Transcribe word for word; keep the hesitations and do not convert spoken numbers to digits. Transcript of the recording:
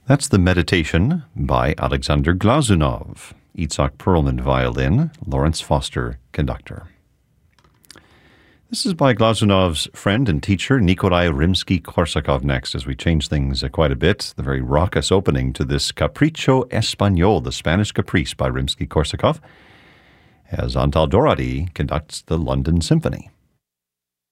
That's the Meditation by Alexander Glazunov, Itzhak Perlman violin, Lawrence Foster conductor. This is by Glazunov's friend and teacher Nikolai Rimsky-Korsakov next, as we change things uh, quite a bit. The very raucous opening to this Capricho Español, the Spanish Caprice by Rimsky-Korsakov, as Antal Dorady conducts the London Symphony.